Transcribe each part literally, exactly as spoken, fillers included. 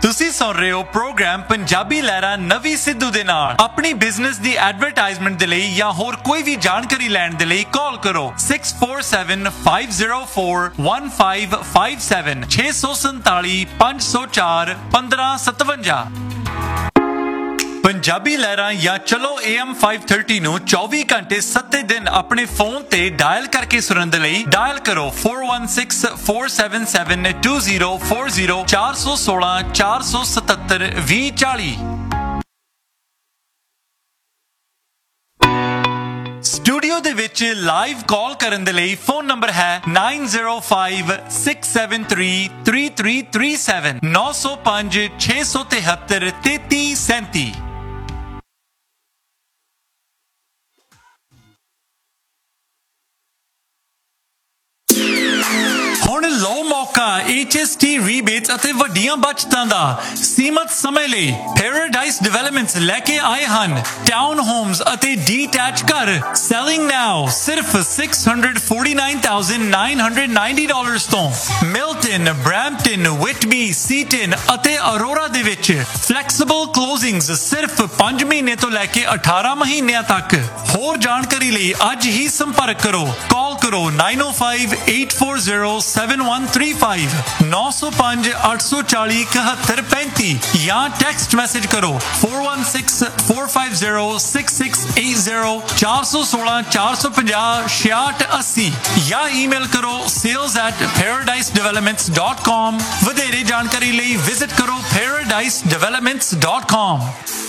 ਤੁਸੀਂ ਸੁਣ ਰਹੇ ਹੋ ਪ੍ਰੋਗਰਾਮ ਪੰਜਾਬੀ ਲਹਿਰਾਂ ਨਵੀਂ ਸਿੱਧੂ ਦੇ ਨਾਲ। ਆਪਣੀ ਬਿਜ਼ਨਸ ਦੀ ਐਡਵਰਟਾਈਜ਼ਮੈਂਟ ਦੇ ਲਈ ਜਾਂ ਹੋਰ ਕੋਈ ਵੀ ਜਾਣਕਾਰੀ ਲੈਣ ਦੇ ਲਈ ਕਾਲ ਕਰੋ six four seven five zero four one five five seven ਛੇ ਸੌ ਸੰਤਾਲੀ ਪੰਜ ਸੌ ਚਾਰ ਪੰਦਰਾਂ ਸਤਵੰਜਾ। ਪੰਜਾਬੀ ਲਹਿਰਾਂ ਜਾਂ ਚਲੋ A M five thirty ਨੂੰ ਚੌਵੀ ਘੰਟੇ ਸੱਤ ਦਿਨ ਆਪਣੇ ਫੋਨ ਤੇ ਡਾਇਲ ਕਰਕੇ ਸੁਣਨ ਦੇ ਲਈ ਡਾਇਲ ਕਰੋ four one six four seven seven two zero four zero ਚਾਰ ਸੌ ਸੋਲਾਂ ਚਾਰ ਸੌ ਸਤੱਤਰ ਵੀਹ ਚਾਲੀ। ਸਟੂਡੀਓ ਦੇ ਵਿੱਚ ਲਾਈਵ ਕਾਲ ਕਰਨ ਦੇ ਲਈ ਫੋਨ ਨੰਬਰ ਹੈ nine zero five six seven three three three three seven ਨੌ ਸੌ ਪੰਜ ਛੇ ਸੌ ਤਿਹੱਤਰ ਤੇਤੀ ਸੈਂਤੀ। ਹੁਣ ਲਓ ਮੌਕਾ H S T ਰੀਬੇਟਸ ਅਤੇ ਵੱਡੀਆਂ ਬਚਤਾਂ ਦਾ ਸੀਮਤ ਸਮੇਂ ਲਈ। ਪੈਰਾਡਾਈਸ ਡਿਵੈਲਪਮੈਂਟਸ ਲੈ ਕੇ ਆਏ ਹਨ ਟਾਊਨ ਹੋਮਸ ਅਤੇ ਡੀਟੈਚ ਘਰ ਸੈਲਿੰਗ ਨਾਓ ਸਿਰਫ six hundred forty-nine thousand nine hundred ninety dollars ਤੋਂ। ਮਿਲਟਨ, ਬ੍ਰੈਂਪਟਨ, ਵਿਟਬੀ, ਸੀਟਨ ਅਤੇ ਅਰੋਰਾ ਦੇ ਵਿੱਚ ਫਲੈਕਸੀਬਲ ਕਲੋਜ਼ਿੰਗਸ ਸਿਰਫ ਪੰਜ ਮਹੀਨੇ ਤੋਂ ਲੈ ਕੇ ਅਠਾਰਾਂ ਮਹੀਨਿਆਂ ਤੱਕ। ਹੋਰ ਜਾਣਕਾਰੀ ਲਈ ਅੱਜ ਹੀ ਸੰਪਰਕ ਕਰੋ। ਕਾਲ ਕਰੋ nine oh five eight four zero seven one three five ਨੌ ਸੌ ਪੰਜ ਅੱਠ ਸੌ ਚਾਲੀ ਇਕਹੱਤਰ ਪੈਂਤੀ ਜਾਂ ਟੈਕਸਟ ਮੈਸੇਜ ਕਰੋ four one six four five zero six six eight zero ਚਾਰ ਸੌ ਸੋਲਾਂ ਚਾਰ ਸੌ ਪੰਜਾਹ ਛਿਆਹਠ ਅੱਸੀ ਜਾਂ ਈਮੇਲ ਕਰੋ sales at paradise developments dot com। ਵਧੇਰੇ ਜਾਣਕਾਰੀ ਲਈ ਵਿਜ਼ਿਟ ਕਰੋ paradise developments dot com।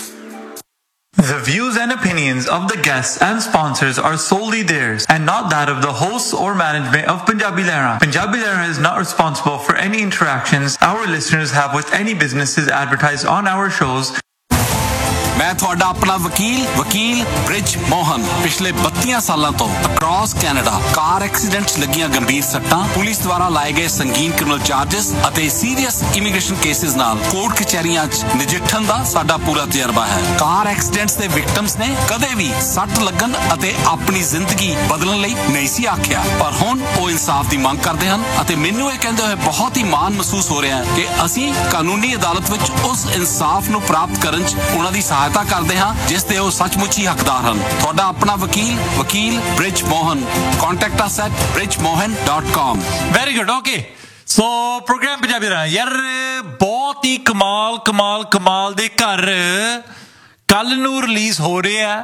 The views and opinions of the guests and sponsors are solely theirs and not that of the hosts or management of Punjabi Lehra. Punjabi Lehra is not responsible for any interactions our listeners have with any businesses advertised on our shows. ਮੈਂ ਤੁਹਾਡਾ ਆਪਣਾ ਵਕੀਲ ਵਕੀਲ bridge Mohan. ਪਿਛਲੇ ਬੱਤੀਆਂ ਸਾਲਾਂ ਤੋਂ across Canada ਕਾਰ accidents ਲੱਗੀਆਂ ਗੰਭੀਰ ਸੱਟਾਂ, ਪੁਲਿਸ ਦੁਆਰਾ ਲਾਏ ਗਏ ਸੰਗੀਨ ਕ੍ਰਿਮੀਨਲ ਚਾਰਜਸ ਅਤੇ ਸੀਰੀਅਸ ਇਮੀਗ੍ਰੇਸ਼ਨ ਕੇਸਿਸ ਨਾਲ ਕੋਰਟ ਕਚਹਿਰੀਆਂ 'ਚ ਨਜਿੱਠਣ ਦਾ ਸਾਡਾ ਪੂਰਾ ਤਜਰਬਾ ਹੈ। ਕਾਰ ਐਕਸੀਡੈਂਟਸ ਦੇ ਵਿਕਟਮਸ ਨੇ ਕਦੇ ਵੀ ਸੱਟ ਲੱਗਣ ਅਤੇ ਆਪਣੀ ਜ਼ਿੰਦਗੀ ਬਦਲਣ ਲਈ ਨਹੀਂ ਸੀ ਆਖਿਆ, ਪਰ ਹੁਣ ਉਹ ਇਨਸਾਫ ਦੀ ਮੰਗ ਕਰਦੇ ਹਨ ਅਤੇ ਮੈਨੂੰ ਇਹ ਕਹਿੰਦੇ ਹੋਏ ਬਹੁਤ ਹੀ ਮਾਣ ਮਹਿਸੂਸ ਹੋ ਰਿਹਾ ਹੈ ਕਿ ਅਸੀਂ ਕਾਨੂੰਨੀ ਅਦਾਲਤ ਵਿੱਚ ਉਸ ਇਨਸਾਫ ਨੂੰ ਪ੍ਰਾਪਤ ਕਰਨ 'ਚ ਉਹਨਾਂ ਦੀ ਸਹਾਇਤਾ ਕਰਦੇ ਹਾਂ ਜਿਸ ਦੇ ਉਹ ਸੱਚਮੁੱਚ ਹੀ ਹੱਕਦਾਰ ਹਨ। ਤੁਹਾਡਾ ਆਪਣਾ ਵਕੀਲ ਵਕੀਲ bridge Mohan. Contact us at bridge mohan dot com। Very good. Okay, so programme Punjabi ਦਾ ਯਾਰ ਬਹੁਤ ਹੀ ਕਮਾਲ ਕਮਾਲ ਕਮਾਲ ਦੇ ਘਰ ਕੱਲ ਨੂੰ ਰਿਲੀਜ਼ ਹੋ ਰਿਹਾ।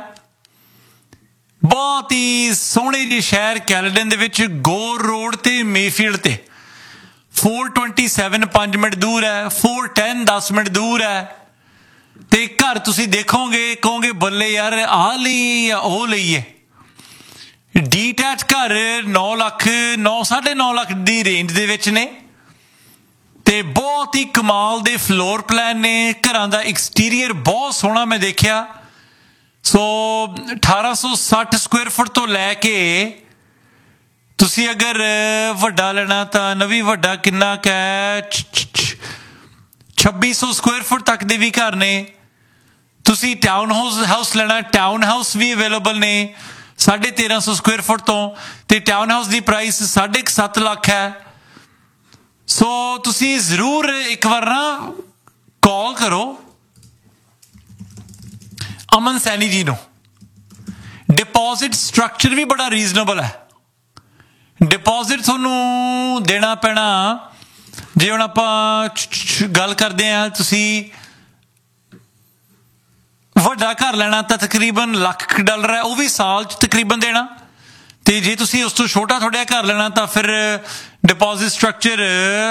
ਬਹੁਤ ਹੀ ਸੋਹਣੇ ਜਿਹੇ ਸ਼ਹਿਰ ਕੈਲਡਨ ਦੇ ਵਿੱਚ ਗੋਰ ਰੋਡ ਤੇ ਮੇਫੀਲਡ ਤੇ four twenty-seven ਪੰਜ ਮਿੰਟ ਦੂਰ ਹੈ, four ten ਦਸ ਮਿੰਟ ਦੂਰ ਹੈ। ਤੇ ਘਰ ਤੁਸੀਂ ਦੇਖੋਗੇ ਕਹੋਗੇ ਬੱਲੇ ਯਾਰ ਆਹ ਲਈ ਜਾਂ ਉਹ ਲਈਏ। ਡੀਟੈਚ ਘਰ ਨੌ ਲੱਖ ਨੌ ਸਾਢੇ ਨੌ ਲੱਖ ਦੀ ਰੇਂਜ ਦੇ ਵਿੱਚ ਨੇ ਤੇ ਬਹੁਤ ਹੀ ਕਮਾਲ ਦੇ ਫਲੋਰ ਪਲਾਨ ਨੇ। ਘਰਾਂ ਦਾ ਐਕਸਟੀਰੀਅਰ ਬਹੁਤ ਸੋਹਣਾ ਮੈਂ ਦੇਖਿਆ। ਸੋ ਅਠਾਰਾਂ ਸੌ ਸੱਠ ਸਕੁਅਰ ਫੁੱਟ ਤੋਂ ਲੈ ਕੇ ਤੁਸੀਂ ਅਗਰ ਵੱਡਾ ਲੈਣਾ ਤਾਂ ਨਵੀਂ ਵੱਡਾ ਕਿੰਨਾ ਕੁ ਹੈ ਛੱਬੀ ਸੌ ਸਕੁਅਰ ਫੁੱਟ ਤੱਕ ਦੇ ਵੀ ਘਰ ਨੇ। ਤੁਸੀਂ ਟਾਊਨ ਹਾਊਸ ਹਾਊਸ ਲੈਣਾ, ਟਾਊਨ ਹਾਊਸ ਵੀ ਅਵੇਲੇਬਲ ਨੇ ਸਾਢੇ ਤੇਰਾਂ ਸੌ ਸਕੁਅਰ ਫੁੱਟ ਤੋਂ ਤੇ ਟਾਊਨ ਹਾਊਸ ਦੀ ਪ੍ਰਾਈਸ ਸਾਢੇ ਕੁ ਸੱਤ ਲੱਖ ਹੈ। ਸੋ ਤੁਸੀਂ ਜ਼ਰੂਰ ਇੱਕ ਵਾਰ ਨਾ ਕਾਲ ਕਰੋ ਅਮਨ ਸੈਣੀ ਜੀ ਨੂੰ। ਡਿਪੋਜ਼ਿਟ ਸਟਰਕਚਰ ਵੀ ਬੜਾ ਰੀਜ਼ਨੇਬਲ ਹੈ। ਡਿਪੋਜ਼ਿਟ ਤੁਹਾਨੂੰ ਦੇਣਾ ਪੈਣਾ ਜੇ ਹੁਣ ਆਪਾਂ ਗੱਲ ਕਰਦੇ ਹਾਂ ਤੁਸੀਂ ਵੱਡਾ ਘਰ ਲੈਣਾ ਤਾਂ ਤਕਰੀਬਨ ਲੱਖ ਡਾਲਰ ਹੈ, ਉਹ ਵੀ ਸਾਲ 'ਚ ਤਕਰੀਬਨ ਦੇਣਾ। ਤੇ ਜੇ ਤੁਸੀਂ ਉਸ ਤੋਂ ਛੋਟਾ ਥੋੜ੍ਹਾ ਘਰ ਲੈਣਾ ਤਾਂ ਫਿਰ ਡਿਪੋਜ਼ਿਟ ਸਟਰਕਚਰ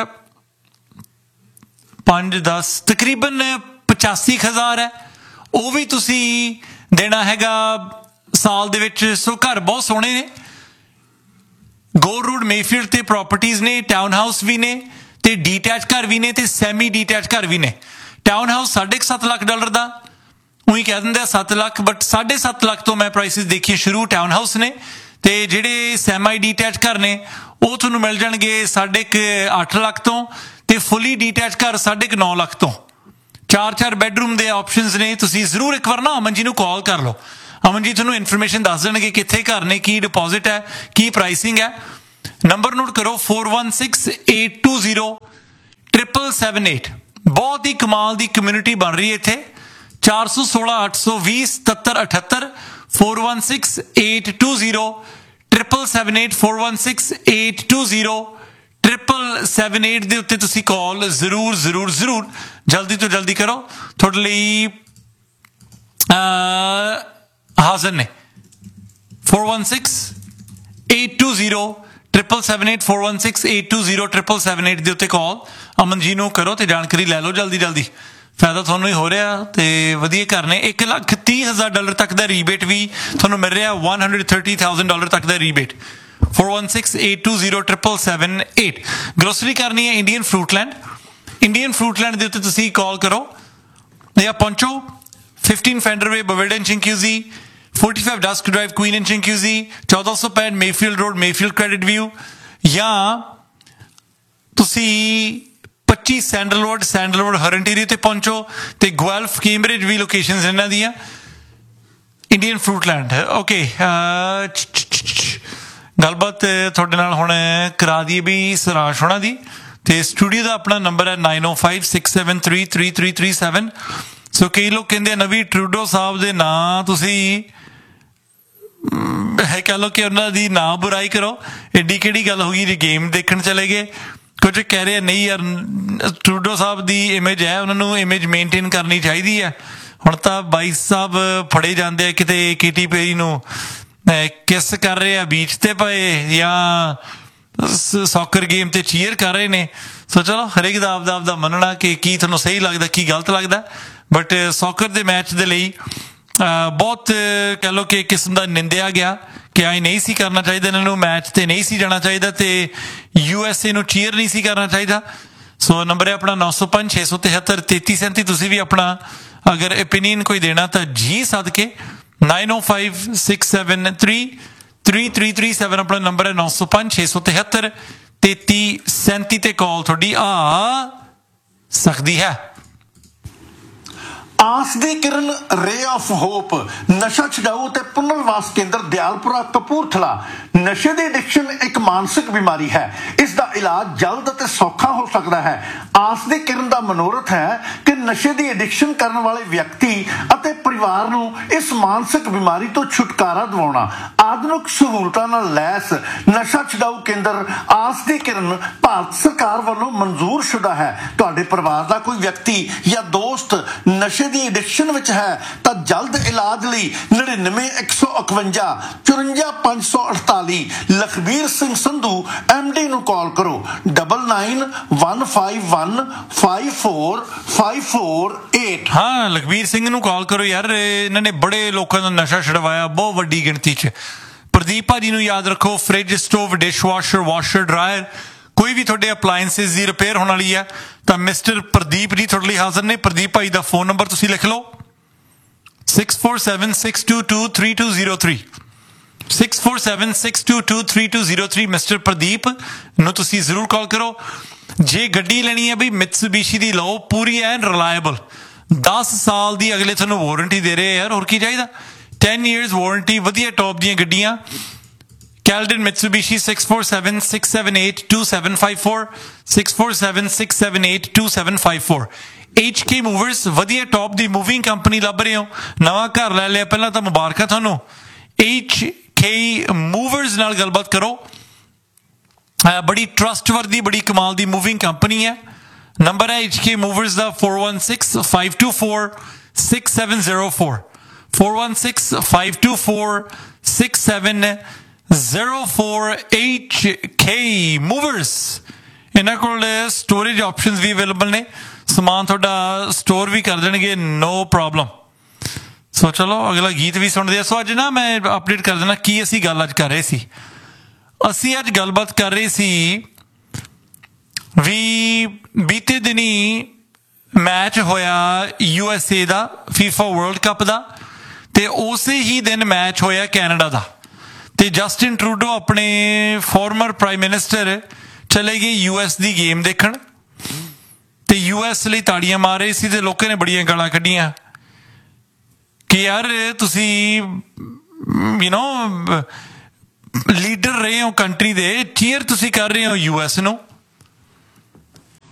ਪੰਜ ਦਸ ਤਕਰੀਬਨ ਪਚਾਸੀ ਹਜ਼ਾਰ ਹੈ, ਉਹ ਵੀ ਤੁਸੀਂ ਦੇਣਾ ਹੈਗਾ ਸਾਲ ਦੇ ਵਿੱਚ। ਸੋ ਘਰ ਬਹੁਤ ਸੋਹਣੇ ਨੇ। ਗੋਰ ਰੋਡ ਮੇਫੀਲਡ ਤੇ ਪ੍ਰੋਪਰਟੀਜ਼ ਨੇ, ਟਾਊਨ ਹਾਊਸ ਵੀ ਨੇ ਤੇ ਡੀਟੈਚ ਘਰ ਵੀ ਨੇ ਤੇ ਸੈਮੀ ਡੀਟੈਚ ਘਰ ਵੀ ਨੇ। ਟਾਊਨ ਹਾਊਸ ਸਾਢੇ ਕੁ ਸੱਤ ਲੱਖ ਡਾਲਰ ਦਾ, ਉਹੀ ਕਹਿ ਦਿੰਦੇ ਆ ਸੱਤ ਲੱਖ, ਬਟ ਸਾਢੇ ਸੱਤ ਲੱਖ ਤੋਂ ਮੈਂ ਪ੍ਰਾਈਸਿਸ ਦੇਖੀਏ ਸ਼ੁਰੂ ਟਾਊਨ ਹਾਊਸ ਨੇ। ਤੇ ਜਿਹੜੇ ਸੈਮੀ ਡੀਟੈਚ ਘਰ ਨੇ ਉਹ ਤੁਹਾਨੂੰ ਮਿਲ ਜਾਣਗੇ ਸਾਢੇ ਕੁ ਅੱਠ ਲੱਖ ਤੋਂ ਤੇ ਫੁੱਲੀ ਡੀਟੈਚ ਘਰ ਸਾਢੇ ਕੁ ਨੌ ਲੱਖ ਤੋਂ। ਚਾਰ ਚਾਰ ਬੈਡਰੂਮ ਦੇ ਆਪਸ਼ਨਸ ਨੇ। ਤੁਸੀਂ ਜ਼ਰੂਰ ਇੱਕ ਵਾਰ ਨਾ ਅਮਨ ਜੀ ਨੂੰ ਕਾਲ ਕਰ ਲਓ। ਅਮਨ ਜੀ ਤੁਹਾਨੂੰ ਇਨਫੋਰਮੇਸ਼ਨ ਦੱਸ ਦੇਣਗੇ ਕਿੱਥੇ ਘਰ ਨੇ, ਕੀ ਡਿਪੋਜ਼ਿਟ ਹੈ, ਕੀ ਪ੍ਰਾਈਸਿੰਗ ਹੈ। ਨੰਬਰ ਨੋਟ ਕਰੋ four one six eight two zero triple seven eight ਬਹੁਤ ਹੀ ਕਮਾਲ ਦੀ ਕਮਿਊਨਿਟੀ ਬਣ ਰਹੀ ਹੈ ਇੱਥੇ। ਚਾਰ ਸੌ ਸੋਲਾਂ ਅੱਠ ਸੌ ਵੀਹ ਸਤੱਤਰ ਅਠੱਤਰ four one six eight two zero triple seven eight four one six eight two zero triple seven eight ਦੇ ਉੱਤੇ ਤੁਸੀਂ ਕਾਲ ਜ਼ਰੂਰ ਜ਼ਰੂਰ ਜ਼ਰੂਰ ਜਲਦੀ ਤੋਂ ਜਲਦੀ ਕਰੋ। ਤੁਹਾਡੇ ਲਈ ਹਾਜ਼ਰ ਨੇ four one six eight two zero triple seven eight four one six eight two zero triple seven eight ਦੇ ਉੱਤੇ ਕਾਲ ਅਮਨ ਜੀ ਨੂੰ ਕਰੋ ਤੇ ਜਾਣਕਾਰੀ ਲੈ ਲਓ ਜਲਦੀ ਜਲਦੀ। ਫਾਇਦਾ ਤੁਹਾਨੂੰ ਹੀ ਹੋ ਰਿਹਾ ਤੇ ਵਧੀਆ ਕਰਨੇ। ਇੱਕ ਲੱਖ ਤੀਹ ਹਜ਼ਾਰ ਡਾਲਰ ਤੱਕ ਦਾ ਰੀਬੇਟ ਵੀ ਤੁਹਾਨੂੰ ਮਿਲ ਰਿਹਾ one hundred thirty thousand dollar ਤੱਕ ਦਾ ਰੀਬੇਟ four one six eight two zero triple seven eight। Grocery ਕਰਨੀ ਹੈ ਇੰਡੀਅਨ ਫਰੂਟਲੈਂਡ। ਇੰਡੀਅਨ ਫਰੂਟਲੈਂਡ ਦੇ ਉੱਤੇ ਤੁਸੀਂ ਕਾਲ ਕਰੋ ਜਾਂ ਪਹੁੰਚੋ fifteen Fenderway Bavarian Chinguacousy forty-five Dusk Drive Queen and Chinguacousy fourteen sixty Mayfield Road Mayfield Credit View ਜਾਂ ਤੁਸੀਂ twenty ਸੈਂਡਲਵੁੱਡ ਸੈਂਡਲਵੁੱਡ ਹਰਨਟੀਰੀ ਤੇ ਪਹੁੰਚੋ ਤੇ ਗੁਐਲਫ ਕੈਂਬਰਿਜ ਵੀ ਲੋਕੇਸ਼ਨਸ ਇਹਨਾਂ ਦੀਆਂ ਇੰਡੀਅਨ ਫਰੂਟਲੈਂਡ। ਓਕੇ ਗੱਲਬਾਤ ਤੁਹਾਡੇ ਨਾਲ ਹੁਣ ਕਰਾ ਦਈਏ ਵੀ ਸਰਾਸ਼ ਹੋਣਾ ਦੀ ਤੇ ਸਟੂਡੀਓ ਦਾ ਆਪਣਾ ਨੰਬਰ ਹੈ nine oh five six seven three three three three seven। ਸੋ ਕਈ ਲੋਕ ਕਹਿੰਦੇ ਆ ਨਵੀਂ ਟਰੂਡੋ ਸਾਹਿਬ ਦੇ ਨਾਂ ਤੁਸੀਂ ਹੈ ਕਹਿ ਲਓ ਕਿ ਉਹਨਾਂ ਦੀ ਨਾ ਬੁਰਾਈ ਕਰੋ। ਐਡੀ ਕਿਹੜੀ ਗੱਲ ਹੋ ਗਈ ਜੇ ਗੇਮ ਦੇਖਣ ਚਲੇ ਗਏ। ਕੁਝ ਕਹਿ ਰਹੇ ਨਹੀਂ ਯਾਰ ਟਰੂਡੋ ਸਾਹਿਬ ਦੀ ਇਮੇਜ ਹੈ ਉਹਨਾਂ ਨੂੰ ਇਮੇਜ ਮੇਨਟੇਨ ਕਰਨੀ ਚਾਹੀਦੀ ਹੈ। ਹੁਣ ਤਾਂ ਬਾਈ ਸਾਹਿਬ ਫੜੇ ਜਾਂਦੇ ਆ ਕਿਤੇ ਕੀਟੀ ਪੇਰੀ ਨੂੰ ਕਿਸ ਕਰ ਰਹੇ ਆ ਬੀਚ ਤੇ ਪਏ ਜਾਂ ਸੌਕਰ ਗੇਮ ਤੇ ਚੀਅਰ ਕਰ ਰਹੇ ਨੇ। ਸੋ ਚਲੋ ਹਰੇਕ ਦਾ ਆਪਦਾ ਆਪਦਾ ਮੰਨਣਾ ਕਿ ਕੀ ਤੁਹਾਨੂੰ ਸਹੀ ਲੱਗਦਾ ਕੀ ਗਲਤ ਲੱਗਦਾ। ਬਟ ਸੌਕਰ ਦੇ ਮੈਚ ਦੇ ਲਈ ਬਹੁਤ ਕਹਿ ਲਓ ਕਿ ਕਿਸਮ ਦਾ ਨਿੰਦਿਆ ਗਿਆ ਕਿ ਆਈ ਨਹੀਂ ਸੀ ਕਰਨਾ ਚਾਹੀਦਾ ਇਹਨਾਂ ਨੂੰ ਮੈਚ ਤੇ ਨਹੀਂ ਸੀ ਜਾਣਾ ਚਾਹੀਦਾ ਤੇ ਯੂ ਐਸ ਏ ਨੂੰ ਚੀਅਰ ਨਹੀਂ ਸੀ ਕਰਨਾ ਚਾਹੀਦਾ। ਸੋ ਨੰਬਰ ਹੈ ਆਪਣਾ ਨੌ ਸੌ ਪੰਜ ਛੇ ਸੌ ਤਿਹੱਤਰ ਤੇਤੀ ਸੈਂਤੀ। ਤੁਸੀਂ ਵੀ ਆਪਣਾ ਅਗਰ ਓਪੀਨੀਅਨ ਕੋਈ ਦੇਣਾ ਤਾਂ ਜੀ ਸੱਦ ਕੇ nine oh five six seven three three three three seven ਆਪਣਾ ਨੰਬਰ ਹੈ ਨੌ ਸੌ ਪੰਜ ਛੇ ਸੌ ਤਿਹੱਤਰ ਤੇਤੀ ਸੈਂਤੀ ਤੇ ਕਾਲ ਤੁਹਾਡੀ ਆ ਸਕਦੀ ਹੈ। ਆਸ ਦੀ ਕਿਰਨ ਰੇ ਆਫ ਹੋਪ ਨਸ਼ਾ ਛਡਾਊ ਤੇ ਪੁਨਰਵਾਸ ਕੇਂਦਰ ਦਿਆਲਪੁਰਾ ਕਪੂਰਥਲਾ। ਨਸ਼ੇ ਦੀ ਐਡਿਕਸ਼ਨ ਇੱਕ ਮਾਨਸਿਕ ਬਿਮਾਰੀ ਹੈ। ਇਸ ਦਾ ਇਲਾਜ ਜਲਦ ਅਤੇ ਸੌਖਾ ਹੋ ਸਕਦਾ ਹੈ। ਆਸ ਦੀ ਕਿਰਨ ਦਾ ਮਨੋਰਥ ਹੈ ਕਿ ਨਸ਼ੇ ਦੀ ਐਡਿਕਸ਼ਨ ਕਰਨ ਵਾਲੇ ਵਿਅਕਤੀ ਅਤੇ ਪਰਿਵਾਰ ਨੂੰ ਇਸ ਮਾਨਸਿਕ ਬਿਮਾਰੀ ਤੋਂ ਛੁਟਕਾਰਾ ਦਿਵਾਉਣਾ। ਆਧੁਨਿਕ ਸਹੂਲਤਾਂ ਨਾਲ ਲੈਸ ਨਸ਼ਾ ਛਡਾਊ ਕੇਂਦਰ ਆਸ ਦੀ ਕਿਰਨ ਭਾਰਤ ਸਰਕਾਰ ਵੱਲੋਂ ਮਨਜ਼ੂਰ ਸ਼ੁਦਾ ਹੈ। ਤੁਹਾਡੇ ਪਰਿਵਾਰ ਦਾ ਕੋਈ ਵਿਅਕਤੀ ਜਾਂ ਦੋਸਤ ਨਸ਼ੇ ਦੀ ਐਡਿਕਸ਼ਨ ਵਿੱਚ ਹੈ ਤਾਂ ਜਲਦ ਇਲਾਜ ਲਈ ਨੜਿਨਵੇਂ ਇੱਕ ਸੌ ਇਕਵੰਜਾ ਚੁਰੰਜਾ ਪੰਜ ਸੌ ਅਠਤਾਲੀ ਲਖਬੀਰ ਸਿੰਘ ਸੰਧੂ ਐਮ ਡੀ ਨੂੰ ਕਾਲ ਕਰੋ double nine one five one five four five four eight. ਹਾਂ ਲਖਬੀਰ ਸਿੰਘ ਨੂੰ ਕਾਲ ਕਰੋ ਯਾਰ। ਇਹਨਾਂ ਨੇ ਬੜੇ ਲੋਕਾਂ ਦਾ ਨਸ਼ਾ ਛਡਵਾਇਆ ਬਹੁਤ ਵੱਡੀ ਗਿਣਤੀ 'ਚ। ਪ੍ਰਦੀਪ ਭਾਜੀ ਨੂੰ ਯਾਦ ਰੱਖੋ। Fridge stove dish washer washer dryer ਕੋਈ ਵੀ ਤੁਹਾਡੇ ਅਪਲਾਇੰਸਿਸ ਦੀ ਰਿਪੇਅਰ ਹੋਣ ਵਾਲੀ ਹੈ ਤਾਂ ਮਿਸਟਰ ਪ੍ਰਦੀਪ ਜੀ ਤੁਹਾਡੇ ਲਈ ਹਾਜ਼ਰ ਨੇ। ਪ੍ਰਦੀਪ ਭਾਈ ਦਾ ਫੋਨ ਨੰਬਰ ਤੁਸੀਂ ਲਿਖ ਲਓ six four seven six two two three two zero three six four seven six two two three two zero three। Mister Pradeep ਨੂੰ ਤੁਸੀਂ ਜ਼ਰੂਰ ਕਾਲ ਕਰੋ। ਜੇ ਗੱਡੀ ਲੈਣੀ ਹੈ ਬਈ ਮਿਤਸੂਬੀਸ਼ੀ ਦੀ ਲਓ ਪੂਰੀ ਐਨ ਰਿਲਾਇਬਲ ਦਸ ਸਾਲ ਦੀ ਅਗਲੇ ਤੁਹਾਨੂੰ ਵਾਰੰਟੀ ਦੇ ਰਹੇ ਯਾਰ ਹੋਰ ਕੀ ਚਾਹੀਦਾ। ten years ਵਾਰੰਟੀ ਵਧੀਆ ਟੌਪ ਦੀਆਂ ਗੱਡੀਆਂ Keldon Mitsubishi six four seven six seven eight two seven five four six four seven six seven eight two seven five four। H K Movers ਵਧੀਆ ਟੌਪ ਦੀ moving company ਲੱਭ ਰਹੇ ਹੋ ਨਵਾਂ ਘਰ ਲੈ ਲਿਆ ਪਹਿਲਾਂ ਤਾਂ ਮੁਬਾਰਕਾਂ ਤੁਹਾਨੂੰ। H K Movers ਨਾਲ ਗੱਲਬਾਤ ਕਰੋ। ਬੜੀ ਟਰਸਟਵਰਦੀ ਬੜੀ ਕਮਾਲ ਦੀ ਮੂਵਿੰਗ ਕੰਪਨੀ ਹੈ। ਨੰਬਰ ਹੈ H K Movers ਦਾ four one six five two four six seven zero four four one six five two four six seven zero four H K Movers। ਇਹਨਾਂ ਕੋਲ ਸਟੋਰੇਜ ਆਪਸ਼ਨਸ ਵੀ available ਨੇ। ਸਮਾਨ ਤੁਹਾਡਾ store ਵੀ ਕਰ ਦੇਣਗੇ no problem. ਸੋ ਚਲੋ ਅਗਲਾ ਗੀਤ ਵੀ ਸੁਣਦੇ ਆ। ਸੋ ਅੱਜ ਨਾ ਮੈਂ ਅਪਡੇਟ ਕਰ ਦੇਣਾ ਕੀ ਅਸੀਂ ਗੱਲ ਅੱਜ ਕਰ ਰਹੇ ਸੀ। ਅਸੀਂ ਅੱਜ ਗੱਲਬਾਤ ਕਰ ਰਹੇ ਸੀ ਵੀ ਬੀਤੇ ਦਿਨੀ ਮੈਚ ਹੋਇਆ U S A the FIFA world cup ਦਾ ਤੇ ਉਸੇ ਹੀ ਦਿਨ ਮੈਚ ਹੋਇਆ ਕੈਨੇਡਾ ਦਾ ਤੇ ਜਸਟਿਨ ਟਰੂਡੋ ਆਪਣੇ ਫਾਰਮਰ ਪ੍ਰਾਈਮ ਮਿਨਿਸਟਰ ਚਲੇ ਗਏ ਯੂ ਐਸ ਦੀ ਗੇਮ ਦੇਖਣ ਤੇ ਯੂ ਐਸ ਲਈ ਤਾੜੀਆਂ ਮਾਰ ਰਹੇ ਸੀ ਤੇ ਲੋਕਾਂ ਨੇ ਬੜੀਆਂ ਗਾਲਾਂ ਕੱਢੀਆਂ ਕਿ ਯਾਰ ਤੁਸੀਂ ਯੂ ਨੋ ਲੀਡਰ ਰਹੇ ਹੋ ਕੰਟਰੀ ਦੇ ਚੀਅਰ ਤੁਸੀਂ ਕਰ ਰਹੇ ਹੋ ਯੂ ਐਸ ਨੂੰ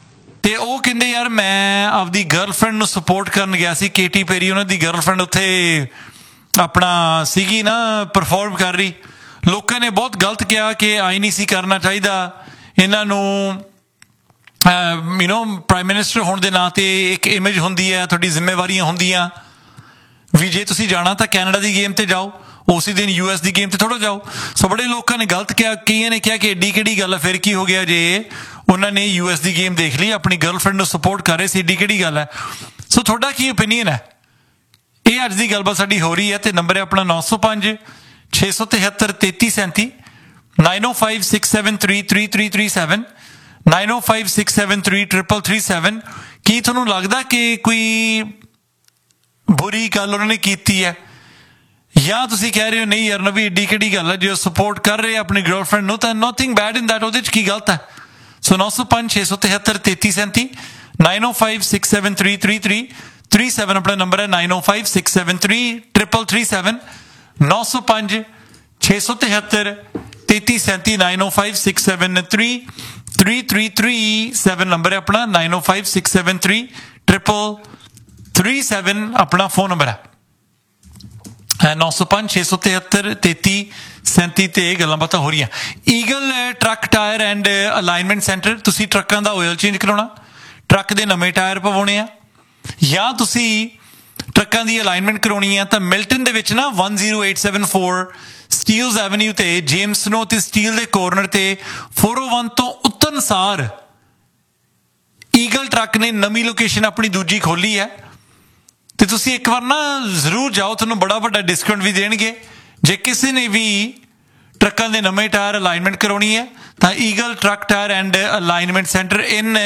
ਤੇ ਉਹ ਕਹਿੰਦੇ ਯਾਰ ਮੈਂ ਆਪਦੀ ਗਰਲਫ੍ਰੈਂਡ ਨੂੰ ਸਪੋਰਟ ਕਰਨ ਗਿਆ ਸੀ, ਕੇਟੀ ਪੇਰੀ ਉਹਨਾਂ ਦੀ ਗਰਲਫ੍ਰੈਂਡ ਉੱਥੇ ਆਪਣਾ ਸੀਗੀ ਨਾ ਪਰਫਾਰਮ ਕਰ ਰਹੀ। ਲੋਕਾਂ ਨੇ ਬਹੁਤ ਗਲਤ ਕਿਹਾ ਕਿ ਆਈ ਨਹੀਂ ਸੀ ਕਰਨਾ ਚਾਹੀਦਾ ਇਹਨਾਂ ਨੂੰ, ਯੂ ਨੋ ਪ੍ਰਾਈਮ ਮਿਨਿਸਟਰ ਹੋਣ ਦੇ ਨਾਂ 'ਤੇ ਇੱਕ ਇਮੇਜ ਹੁੰਦੀ ਹੈ, ਤੁਹਾਡੀ ਜ਼ਿੰਮੇਵਾਰੀਆਂ ਹੁੰਦੀਆਂ ਵੀ ਜੇ ਤੁਸੀਂ ਜਾਣਾ ਤਾਂ ਕੈਨੇਡਾ ਦੀ ਗੇਮ 'ਤੇ ਜਾਓ, ਉਸੇ ਦਿਨ ਯੂ ਐਸ ਦੀ ਗੇਮ 'ਤੇ ਥੋੜ੍ਹਾ ਜਾਓ। ਸੋ ਬੜੇ ਲੋਕਾਂ ਨੇ ਗਲਤ ਕਿਹਾ, ਕਈਆਂ ਨੇ ਕਿਹਾ ਕਿ ਐਡੀ ਕਿਹੜੀ ਗੱਲ ਹੈ, ਫਿਰ ਕੀ ਹੋ ਗਿਆ ਜੇ ਉਹਨਾਂ ਨੇ ਯੂ ਐਸ ਦੀ ਗੇਮ ਦੇਖ ਲਈ, ਆਪਣੀ ਗਰਲਫ੍ਰੈਂਡ ਨੂੰ ਸਪੋਰਟ ਕਰ ਰਹੇ ਸੀ, ਐਡੀ ਕਿਹੜੀ ਗੱਲ ਹੈ। ਸੋ ਤੁਹਾਡਾ ਕੀ ਓਪੀਨੀਅਨ ਹੈ? ਇਹ ਅੱਜ ਦੀ ਗੱਲਬਾਤ ਸਾਡੀ ਹੋ ਰਹੀ ਹੈ ਤੇ ਨੰਬਰ ਹੈ ਆਪਣਾ ਨੌ ਸੌ ਪੰਜ ਛੇ ਸੌ ਤਿਹੱਤਰ ਤੇਤੀ ਸੈਂਤੀ ਨਾਈਨ ਓ five six seven three three three three seven nine ਓ five six seven three triple three seven. ਕੀ ਤੁਹਾਨੂੰ ਲੱਗਦਾ ਕਿ ਕੋਈ ਬੁਰੀ ਗੱਲ ਉਹਨਾਂ ਨੇ ਕੀਤੀ ਹੈ, ਜਾਂ ਤੁਸੀਂ ਕਹਿ ਰਹੇ ਹੋ ਨਹੀਂ ਯਾਰ ਨਵੀਂ ਐਡੀ ਕਿਹੜੀ ਗੱਲ ਹੈ, ਜੇ ਉਹ ਸਪੋਰਟ ਕਰ ਰਹੇ ਆਪਣੀ ਗਰਲਫ੍ਰੈਂਡ ਨੂੰ ਤਾਂ ਨੋਥਿੰਗ ਬੈਡ ਇਨ ਦੈਟ, ਉਹਦੇ 'ਚ ਕੀ ਗਲਤ ਹੈ। ਸੋ ਨੌ ਸੌ ਪੰਜ ਛੇ ਸੌ ਤਿਹੱਤਰ ਤੇਤੀ ਸੈਂਤੀ ਨਾਈਨ ਓ five six seven three three three three seven ਆਪਣਾ ਨੰਬਰ ਹੈ, ਨਾਈਨ ਓ five six seven three triple three seven ਨੌ ਸੌ ਪੰਜ ਛੇ ਸੌ ਤਿਹੱਤਰ ਤੇਤੀ ਸੈਂਤੀ ਨਾਈਨ ਓ five six seven three three three three seven number ਹੈ ਆਪਣਾ, ਨਾਈਨ ਓ five six seven three triple three seven ਆਪਣਾ ਫੋਨ ਨੰਬਰ ਹੈ। ਨੌ ਸੌ ਪੰਜ ਛੇ ਸੌ ਤਿਹੱਤਰ ਤੇਤੀ ਸੈਂਤੀ ਤੇ ਇਹ ਗੱਲਾਂ ਬਾਤਾਂ ਹੋ ਰਹੀਆਂ। Eagle truck tyre and alignment centre, ਤੁਸੀਂ ਟਰੱਕਾਂ ਦਾ ਆਇਲ ਚੇਂਜ ਕਰਾਉਣਾ, ਟਰੱਕ ਦੇ ਨਵੇਂ ਟਾਇਰ ਪਵਾਉਣੇ ਆ, ਜਾਂ ਤੁਸੀਂ ਟਰੱਕਾਂ ਦੀ ਅਲਾਈਨਮੈਂਟ ਕਰਾਉਣੀ ਆ, ਤਾਂ ਮਿਲਟਨ ਦੇ ਵਿੱਚ ਨਾ one zero eight seven four ਸਟੀਲਜ਼ avenue ਤੇ ਜੇਮਸ ਨੋ ਤੇ ਸਟੀਲ ਦੇ ਕੋਰਨਰ ਤੇ ਫੋਰ ਓ ਵਨ ਤੋਂ ਉਤਰਨ ਸਾਰ ਈਗਲ ਟਰੱਕ ਨੇ ਨਵੀਂ ਲੋਕੇਸ਼ਨ ਆਪਣੀ ਦੂਜੀ ਖੋਲੀ ਹੈ ਤੇ ਤੁਸੀਂ ਇੱਕ ਵਾਰ ਨਾ ਜ਼ਰੂਰ ਜਾਓ, ਤੁਹਾਨੂੰ ਬੜਾ ਵੱਡਾ ਡਿਸਕਾਊਂਟ ਵੀ ਦੇਣਗੇ। ਜੇ ਕਿਸੇ ਨੇ ਵੀ ਟਰੱਕਾਂ ਦੇ ਨਵੇਂ ਟਾਇਰ ਅਲਾਈਨਮੈਂਟ ਕਰਾਉਣੀ ਹੈ ਤਾਂ eagle truck tyre and alignment centre in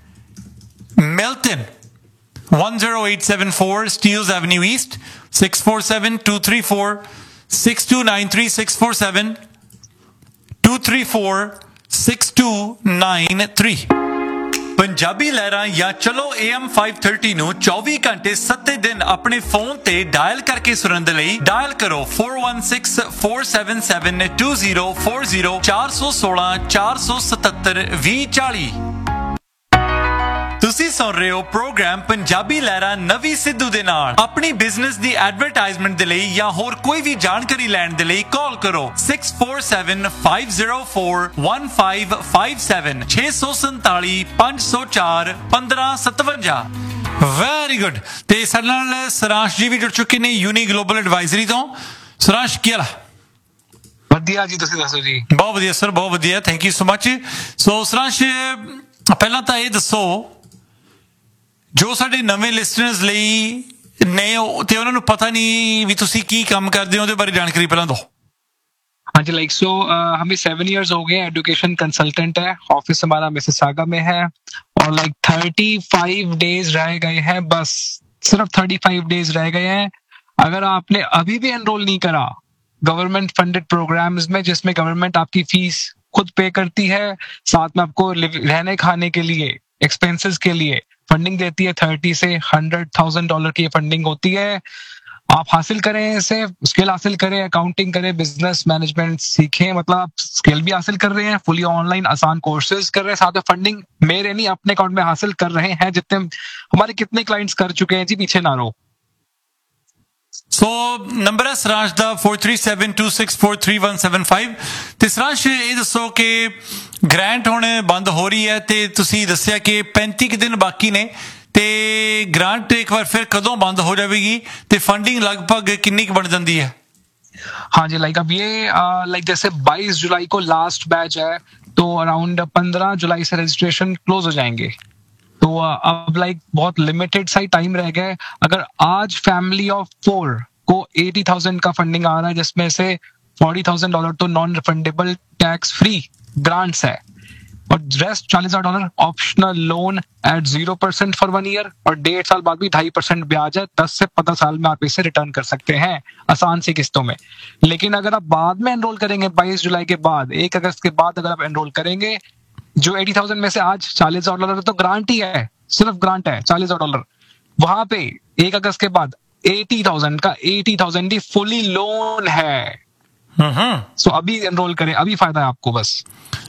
Milton one zero eight seven four Steeles Avenue East six four seven two three four six two nine three six four seven two three four six two nine three। Punjabi ਲਹਿਰਾਂ ਜਾਂ ਚਲੋ A M five thirty ਨੂੰ ਚੌਵੀ ਘੰਟੇ ਸੱਤੇ ਦਿਨ ਆਪਣੇ phone ਤੇ ਡਾਇਲ ਕਰਕੇ ਸੁਣਨ ਦੇ ਲਈ ਡਾਇਲ ਕਰੋ four one six four seven seven two zero four zero ਚਾਰ ਸੌ ਸੋਲਾਂ ਚਾਰ ਸੌ ਸਤੱਤਰ ਵੀਹ ਚਾਲੀ। ਤੁਸੀਂ ਸੁਣ ਰਹੇ ਹੋ ਪ੍ਰੋਗਰਾਮ ਪੰਜਾਬੀ ਲਹਿਰਾਂ ਨਵੀਂ ਸਿੱਧੂ ਦੇ ਨਾਲ। ਆਪਣੀ ਬਿਜ਼ਨਸ ਦੀ ਐਡਵਰਟਾਈਜ਼ਮੈਂਟ ਦੇ ਲਈ ਜਾਂ ਹੋਰ ਕੋਈ ਵੀ ਜਾਣਕਾਰੀ ਲੈਣ ਦੇ ਲਈ ਕਾਲ ਕਰੋ six four seven five zero four one five five seven ਛੇ ਸੌ ਸੰਤਾਲੀ ਪੰਜ ਸੌ ਚਾਰ ਪੰਦਰਾਂ ਸਤਵੰਜਾ। Very good. ਤੇ ਸਾਡੇ ਨਾਲ ਸਰਾਂਸ਼ ਜੀ ਵੀ ਜੁੜ ਚੁੱਕੇ ਨੇ ਯੂਨੀ ਗਲੋਬਲ ਐਡਵਾਈਜ਼ਰੀ ਤੋਂ। ਸਰਾਂਸ਼ ਕੀ ਹਾਲ? ਵਧੀਆ ਜੀ, ਤੁਸੀਂ ਦੱਸੋ ਜੀ? ਬਹੁਤ ਵਧੀਆ ਸਰ, ਬਹੁਤ ਵਧੀਆ, ਥੈਂਕ ਯੂ ਸੋ ਮਚ। ਸੋ ਸਰਾਂਸ਼, ਪਹਿਲਾਂ ਤਾਂ ਇਹ ਦੱਸੋ ਜੋ ਸਾਡੇ ਨਵੇਂ ਲਿਸਨਰਸ ਲਈ ਨੇ ਤੇ ਉਹਨਾਂ ਨੂੰ ਪਤਾ ਨਹੀਂ ਵੀ ਤੁਸੀਂ ਕੀ ਕੰਮ ਕਰਦੇ ਹੋ, ਉਹਦੇ ਬਾਰੇ ਜਾਣਕਾਰੀ ਪਹਿਲਾਂ ਦਿਓ। हाँ जी, लाइक सो हमें सेवन इयर्स हो गए, एजुकेशन कंसल्टेंट है, ऑफिस हमारा मिसिसागा में है और लाइक थर्टी फाइव डेज रह गए हैं, बस सिर्फ थर्टी फाइव डेज रह गए हैं। अगर आपने अभी भी एनरोल नहीं करा गवर्नमेंट फंडेड प्रोग्राम्स में जिसमें गवर्नमेंट आपकी फीस खुद पे करती है, साथ में आपको रहने खाने के लिए एक्सपेंसेस के लिए फंडिंग देती है, थर्टी से हंड्रेड थाउजेंड डॉलर की फंडिंग होती है। आप हासिल करें इसे, स्किल हासिल करें, अकाउंटिंग करें, बिजनेस मैनेजमेंट सीखें, मतलब आप स्किल भी हासिल कर रहे हैं, फुली ऑनलाइन आसान कोर्सेज कर रहे हैं, साथ में फंडिंग मेरे नहीं अपने अकाउंट में हासिल कर रहे हैं, जितने हमारे कितने क्लाइंट्स कर चुके हैं जी, पीछे ना रहो। ਸੋ ਨੰਬਰ ਹੈ ਸਰਾਂਸ਼ ਦਾ four three seven two six four three one seven five। ਤੇ ਸਰਾਂਸ਼ ਇਹ ਦੱਸੋ ਕਿ ਗ੍ਰਾਂਟ ਹੁਣ ਬੰਦ ਹੋ ਰਹੀ ਹੈ ਤੇ ਤੁਸੀਂ ਦੱਸਿਆ ਕਿ ਪੈਂਤੀ ਕੁ ਦਿਨ ਬਾਕੀ ਨੇ, ਤੇ ਗ੍ਰਾਂਟ ਇੱਕ ਵਾਰ ਫਿਰ ਕਦੋਂ ਬੰਦ ਹੋ ਜਾਵੇਗੀ ਤੇ ਫੰਡਿੰਗ ਲਗਭਗ ਕਿੰਨੀ ਕੁ ਬਣ ਜਾਂਦੀ ਹੈ? हाँ जी, लाइक अब ये लाइक जैसे बाईस जुलाई को लास्ट बैच है तो अराउंड पंद्रह जुलाई से रजिस्ट्रेशन क्लोज हो जाएंगे। तो अब लाइक बहुत लिमिटेड सा ही टाइम रह गया है। अगर आज फैमिली ऑफ फोर को अस्सी हज़ार का फंडिंग आ रहा है जिसमें से चालीस हज़ार डॉलर तो non refundable tax free grants है और रेस्ट चालीस हजार dollar optional loan eight zero percent for one year और डेढ़ साल बाद भी ढाई परसेंट ब्याज है। दस से पंद्रह साल में आप इसे रिटर्न कर सकते हैं आसान सी किस्तों में। लेकिन अगर आप बाद में एनरोल करेंगे बाईस जुलाई के बाद, एक अगस्त के बाद अगर आप एनरोल करेंगे, जो अस्सी हज़ार में से आज चालीस हजार डॉलर तो ग्रांट ही है, सिर्फ ग्रांट है चालीस हजार डॉलर, वहां पे एक अगस्त के बाद अस्सी हज़ार का अस्सी हज़ार ही फुली लोन है। सो so, अभी एनरोल करें, अभी फायदा है आपको। बस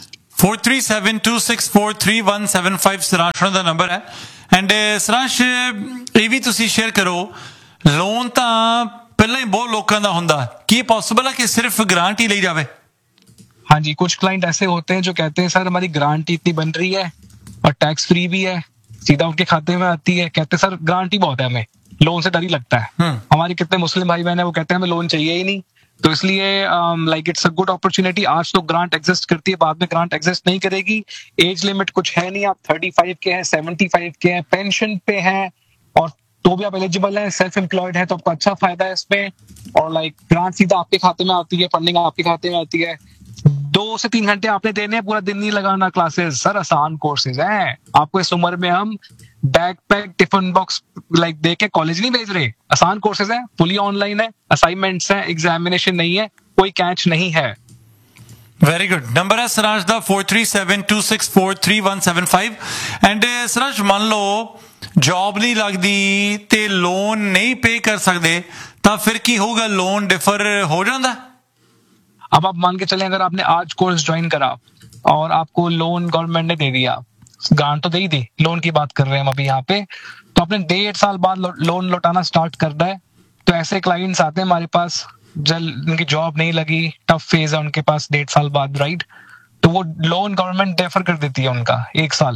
four three seven two six four three one seven five सराश ਦਾ ਨੰਬਰ ਹੈ ਐਂਡ ਸਰਾਸ਼ ਇਹ ਵੀ ਤੁਸੀਂ ਸ਼ੇਅਰ ਕਰੋ ਲੋਨ ਤਾਂ ਪਹਿਲਾਂ ਹੀ ਬਹੁਤ ਲੋਕਾਂ ਦਾ ਹੁੰਦਾ ਕੀ ਪੋਸੀਬਲ ਹੈ कि सिर्फ ग्रांट ही ਲਈ ਜਾਵੇ हाँ जी, कुछ क्लाइंट ऐसे होते हैं जो कहते हैं सर हमारी ग्रांट इतनी बन रही है और टैक्स फ्री भी है, सीधा उनके खाते में आती है, कहते हैं सर ग्रांट ही बहुत है, हमें लोन से डर ही लगता है। हमारे कितने मुस्लिम भाई बहन है वो कहते हैं हमें लोन चाहिए ही नहीं, तो इसलिए like it's a good opportunity. आज तो ग्रांट एग्जिस्ट करती है, बाद में ग्रांट एग्जिस्ट नहीं करेगी। एज लिमिट कुछ है नहीं, आप थर्टी फाइव के हैं, सेवेंटी फाइव के हैं, पेंशन पे हैं और तो भी आप एलिजिबल हैं, सेल्फ एम्प्लॉयड है तो आपको अच्छा फायदा है इसमें। और लाइक ग्रांट सीधा आपके खाते में आती है, फंडिंग आपके खाते में आती है। दो से तीन घंटे आपने देने हैं, पूरा दिन नहीं लगाना क्लासेस। सर आसान कोर्सेज हैं, आपको इस उम्र में हम bag pack tiffin box like they के कॉलेज नहीं भेज रहे। आसान कोर्सेज हैं, फुली ऑनलाइन है, असाइनमेंट्स हैं, एग्जामिनेशन नहीं है, कोई कैच नहीं है। Very good. नंबर है सराज दा four three seven two six four three one seven five and Seraj मान लो जॉब नहीं लगती ते लोन नहीं पे कर सकते तो फिर की होगा, लोन डिफर हो जाता? अब आप मान के चलें अगर आपने आज कोर्स ज्वाइन करा और आपको लोन गवर्नमेंट ने दे दिया, ग्रांट तो दे ही दी, लोन की बात कर रहे हैं हम अभी यहाँ पे, तो आपने डेढ़ साल बाद लोन लौटाना स्टार्ट करना है। तो ऐसे क्लाइंट्स आते हैं हमारे पास जल उनकी जॉब नहीं लगी, टफ फेज है उनके पास डेढ़ साल बाद, राइट, तो वो लोन गवर्नमेंट डेफर कर देती है उनका एक साल,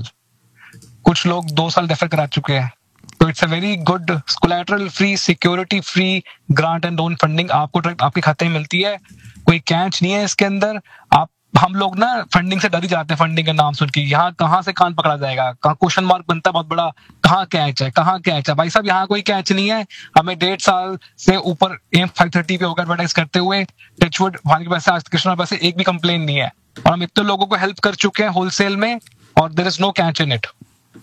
कुछ लोग दो साल डेफर करा चुके हैं। तो it's a very good collateral free, security free grant and loan funding आपको डायरेक्ट आपके खाते में मिलती है, कोई कैच नहीं है इसके अंदर। आप हम लोग ना फंडिंग से डर ही जाते हैं, फंडिंग का नाम सुन के, यहाँ कहाँ से कान पकड़ा जाएगा, कहाँ क्वेश्चन मार्क बनता है बहुत बड़ा, कहाँ कैच है, कहाँ कैच है। भाई साहब यहाँ कोई कैच नहीं है, हमें डेढ़ साल से ऊपर एम फाइव थर्टी पे होकर एडवर्टाइज करते हुए टचवुड वहां के पास आज कृष्णा पास एक भी कंप्लेन नहीं है, और हम इतने लोगों को हेल्प कर चुके हैं होलसेल में और there is no catch in it.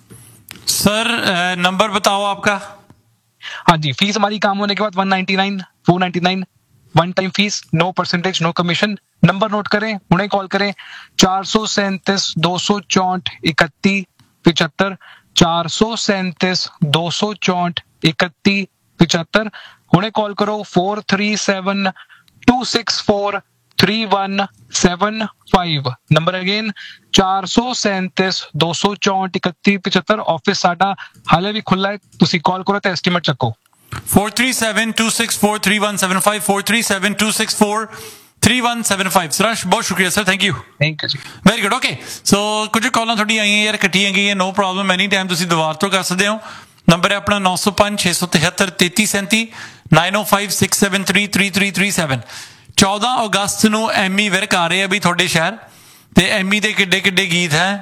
Sir number बताओ आपका। हाँ जी, फीस हमारी काम होने के बाद one ninety nine four ninety nine one time fees, no percentage, no commission. Number note करें, उन्हें कॉल करें, चार सौ सैंतीस दो सौ चौंठ इकतीस पिछहत्तर, चार सौ सैंतीस दो सौ चौंठ इकतीस पिछहत्तर। उन्हें कॉल करो four three seven to six four three one seven five. Number again चार सौ सैंतीस दो सौ चौंठ इकतीस पिछहत्तर। ऑफिस साडा हाले भी खुला है, तुसी कॉल करो तो estimate Chako. Four three seven to six four three one seven five four three seven to six four three one seven five. सराश बहुत शुक्रिया sir, thank you. Thank you ji. Very good. Okay so कुछ कॉलां थोड़ी आईਆਂ यार ਕੱਟੀਆਂ ਗਈਆਂ, no problem, any time ਤੁਸੀਂ ਦੁਬਾਰਾ ਤੋਂ ਕਰ ਸਕਦੇ ਹੋ। ਨੰਬਰ ਹੈ ਆਪਣਾ नौ सौ पाँच छह सौ तिहत्तर तैंतीस सैंतीस नाइन ओ five six seven three three three three seven. चौदह अगस्त ਨੂੰ ਐਮੀ ਵਿਰਕ ਆ ਰਹੇ ਆ ਵੀ ਤੁਹਾਡੇ ਸ਼ਹਿਰ ਤੇ ਐਮੀ ਦੇ ਕਿੱਡੇ ਕਿੱਡੇ ਗੀਤ ਹੈ।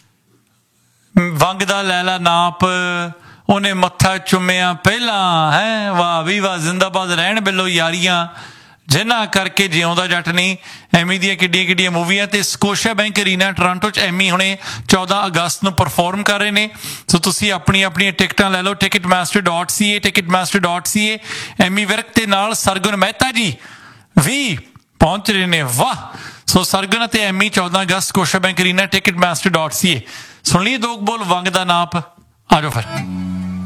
ਵੰਗ ਦਾ ਲੈਲਾ ਨਾਪ ਉਹਨੇ ਮੱਥਾ ਚੁੰਮਿਆ ਪਹਿਲਾਂ ਹੈ, ਵਾਹ ਵੀ ਵਾਹ, ਜ਼ਿੰਦਾਬਾਦ ਰਹਿਣ ਬਿੱਲੋ ਯਾਰੀਆਂ, ਜਿਨ੍ਹਾਂ ਕਰਕੇ ਜਿਉਂਦਾ ਜੱਟ ਨਹੀਂ। ਐਮੀ ਦੀਆਂ ਕਿੱਡੀਆਂ ਕਿੱਡੀਆਂ ਮੂਵੀਆਂ ਤੇ ਸਕੋਸ਼ੀਆ ਬੈਂਕ ਅਰੀਨਾ ਟੋਰਾਂਟੋ 'ਚ ਐਮੀ ਹੁਣੇ ਚੌਦਹ ਅਗਸਤ ਨੂੰ ਪਰਫਾਰਮ ਕਰ ਰਹੇ ਨੇ। ਸੋ ਤੁਸੀਂ ਆਪਣੀਆਂ ਆਪਣੀਆਂ ਟਿਕਟਾਂ ਲੈ ਲਓ, ਟਿਕਟ ਮਾਸਟਰ ਡਾਟ ਸੀ ਏ ਟਿਕਟ ਮਾਸਟਰ ਡਾਟ ਸੀ ਏ। ਐਮੀ ਵਿਰਕ ਦੇ ਨਾਲ ਸਰਗੁਣ ਮਹਿਤਾ ਜੀ ਵੀ ਪਹੁੰਚ ਰਹੇ ਨੇ, ਵਾਹ। ਸੋ ਸਰਗੁਣ ਅਤੇ ਐਮੀ ਚੌਦਹ ਅਗਸਤ Scotia bank Arena, ticket master dot ਸੀ ਏ। ਸੁਣ ਲਈਏ ਦੋ ਬੋਲ ਵੰਗ ਦਾ ਨਾਪ, ਆ ਜਾਓ ਫਿਰ।